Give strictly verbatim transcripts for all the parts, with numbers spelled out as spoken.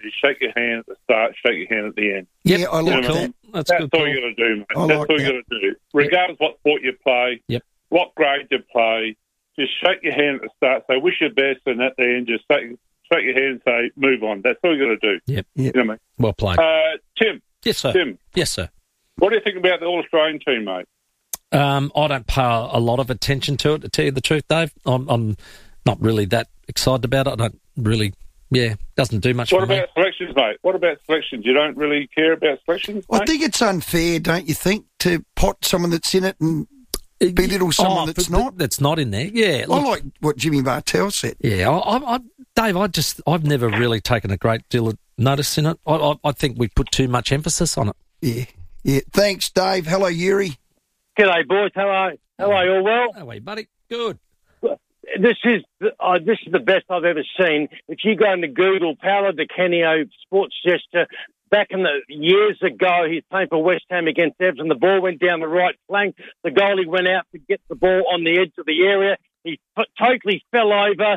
is shake your hand at the start, shake your hand at the end. Yep. Yeah, I like You know, that. That's, That's good all call. you got to do, mate. I That's like all that. you got to do. Regardless what sport you play, Yep. what grade you play, just shake your hand at the start, say wish you best, and at the end just shake, shake your hand and say move on. That's all you got to do. Yep. Yep. You know what I mean? Well played. Uh, Tim, yes, sir. Tim, Yes, sir. what do you think about the All-Australian team, mate? Um, I don't pay a lot of attention to it, to tell you the truth, Dave. I'm, I'm not really that excited about it. I don't really, yeah, doesn't do much What for me. about selections, mate? What about selections? You don't really care about selections, mate? I think it's unfair, don't you think, to pot someone that's in it and belittle someone Oh, that's but- not? That's not in there. Yeah, I look, like what Jimmy Bartell said. yeah. I, I, I, Dave, I just, I've never really taken a great deal of notice in it. I, I, I think we put too much emphasis on it. Yeah, yeah. Thanks, Dave. Hello, Yuri. G'day, boys. How are, how are you all well? How are you, buddy? Good. This is uh, this is the best I've ever seen. If you go into Google, Paolo Di Canio sports gesture, back in the years ago, he's playing for West Ham against Everton. The ball went down the right flank. The goalie went out to get the ball on the edge of the area. He f- totally fell over,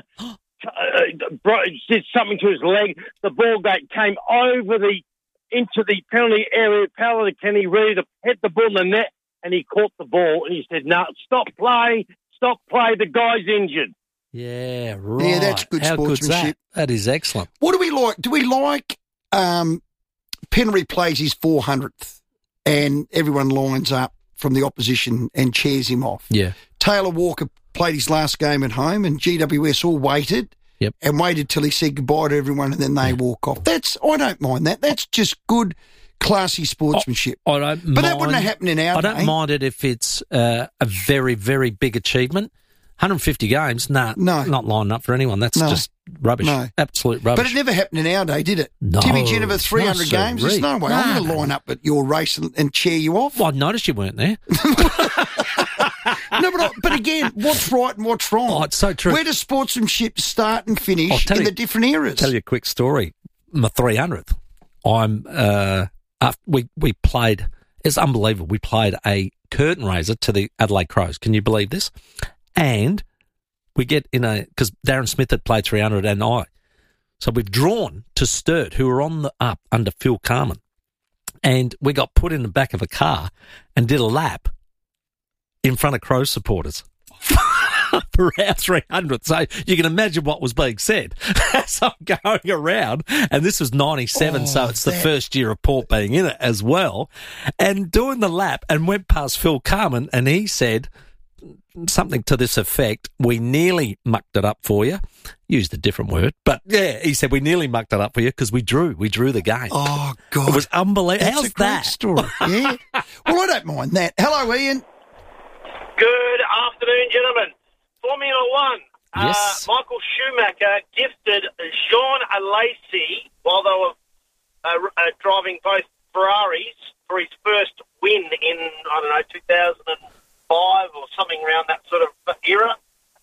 uh, bro- did something to his leg. The ball gate came over the into the penalty area. Paolo Di Canio ready to hit the ball in the net, and he caught the ball, and he said, no, stop play, stop play, the guy's injured. Yeah, right. Yeah, that's good How good's sportsmanship. that? That is excellent. What do we like? Do we like um, Penry plays his four hundredth and everyone lines up from the opposition and cheers him off? Yeah. Taylor Walker played his last game at home and G W S all waited Yep. and waited till he said goodbye to everyone and then they walk off. That's I don't mind that. That's just good, classy sportsmanship. I don't but mind, that wouldn't happen in our I don't day. mind it if it's uh, a very, very big achievement. one hundred fifty games, nah, No. not lining up for anyone. That's No. just rubbish. No. Absolute rubbish. But it never happened in our day, did it? No. Timmy Jennifer, three hundred No, games. There's no way I'm Nah. going to line up at your race and, and cheer you off. Well, I noticed you weren't there. No, but, I, but again, what's right and what's wrong? Oh, it's so true. Where does sportsmanship start and I'll finish tell in you- the different eras? Tell you a quick story. My three hundredth. I'm. Uh, after we we played. It's unbelievable. We played a curtain raiser to the Adelaide Crows. Can you believe this? And we get in a because Darren Smith had played three hundred and I. So we've drawn to Sturt, who were on the up under Phil Carman, and we got put in the back of a car and did a lap in front of Crows supporters. For our three hundredth. So you can imagine what was being said as I'm going around. And this was ninety-seven, Oh, so it's the that- first year of Port being in it as well. And doing the lap and went past Phil Carman and he said something to this effect, we nearly mucked it up for you. Used a different word. But yeah, he said we nearly mucked it up for you because we drew. We drew the game. Oh, God. It was unbelievable. That's How's a great that? story. Yeah. Well, I don't mind that. Hello, Ian. Good afternoon, gentlemen. Formula One. Yes. Uh, Michael Schumacher gifted Jean Alesi while they were uh, uh, driving both Ferraris for his first win in, I don't know, two thousand five or something around that sort of era.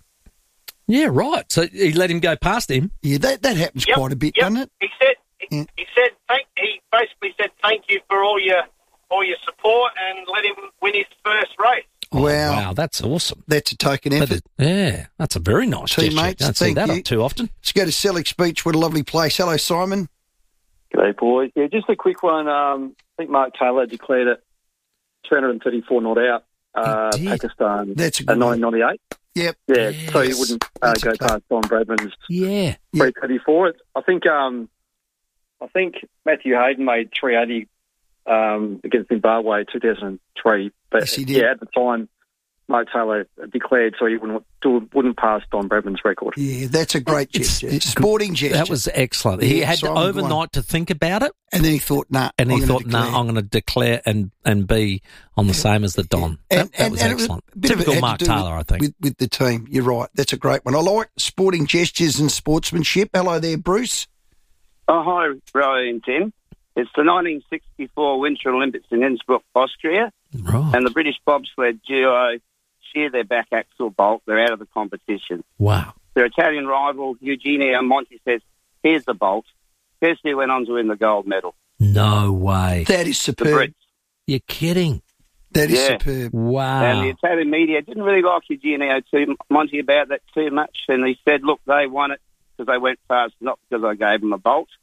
Yeah, right. So he let him go past him. Yeah, that, that happens Yep, quite a bit, yep. doesn't it? He said, he, Yeah. he said, thank. He basically said, thank you for all your all your support, and let him win his first race. Oh, Wow. wow, that's awesome. That's a token That effort. is- yeah, that's a very nice gesture. Teammates, Don't see thank that you. up too often. Let's go to Selleck Beach. What a lovely place. Hello, Simon. G'day, boys. Yeah, just a quick one. Um, I think Mark Taylor declared it two hundred thirty-four not out, uh, He did. Pakistan That's a at good one. nineteen ninety-eight. Yep. Yeah, so he Yes. wouldn't uh, That's go a past Don Bradman's Yeah. Yeah. three thirty-four. It's- I think um, I think Matthew Hayden made three eighty um, against Zimbabwe in two thousand three. But Yes, he did. yeah, at the time, Mark Taylor declared so he wouldn't do, wouldn't pass Don Bradman's record. Yeah, that's a great It's- gesture. it's- Sporting gesture. That was excellent. He Yeah, had Simon, to go on. overnight to think about it, And then he thought, nah. and he I'm gonna thought, no, declare. I'm going to declare and, and be on the same as the Don. And- That, that and- was and it was excellent. a bit of it Typical had to Mark do Taylor, with- I think. With, with the team. You're right. That's a great one. I like sporting gestures and sportsmanship. Hello there, Bruce. Oh, hi, Roy and Tim. It's the nineteen sixty-four Winter Olympics in Innsbruck, Austria, Right. and the British bobsled duo shear their back axle bolt. They're out of the competition. Wow. Their Italian rival, Eugenio Monti, says, here's the bolt. Guess who went on to win the gold medal? No way. That is The superb. Brits. You're kidding. That is Yeah. superb. Wow. And the Italian media didn't really like Eugenio too, Monti about that too much, and he said, look, they won it because they went fast, not because I gave them a bolt.